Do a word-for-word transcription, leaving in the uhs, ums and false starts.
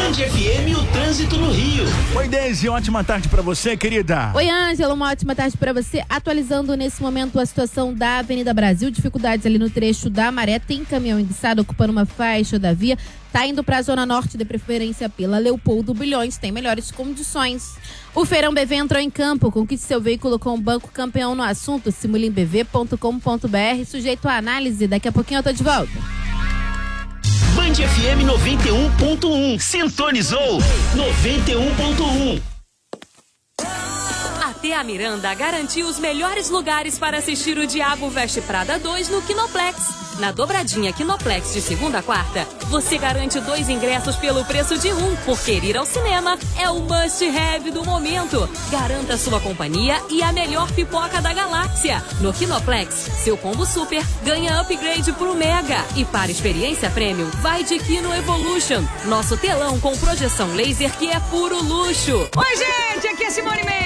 Band F M, o trânsito no Rio. Oi, Deise, ótima tarde pra você, querida. Oi, Ângela, uma ótima tarde pra você. Atualizando nesse momento a situação da Avenida Brasil, dificuldades ali no trecho da Maré, tem caminhão enguiçado ocupando uma faixa da via, tá indo pra Zona Norte, de preferência pela Leopoldo Bilhões, tem melhores condições. O Feirão B V entrou em campo, conquiste seu veículo com o Banco Campeão no assunto, simule b v ponto com ponto b r, sujeito à análise, daqui a pouquinho eu tô de volta. Band F M noventa e um ponto um, sintonizou noventa e um ponto um. A T A Miranda garantiu os melhores lugares para assistir o Diabo Veste Prada dois no Kinoplex. Na dobradinha Kinoplex de segunda a quarta, você garante dois ingressos pelo preço de um, porque ir ao cinema é o must-have do momento. Garanta sua companhia e a melhor pipoca da galáxia. No Kinoplex, seu combo super ganha upgrade pro Mega. E para experiência premium, vai de Kino Evolution. Nosso telão com projeção laser que é puro luxo. Oi, gente, aqui é Simone Mendes.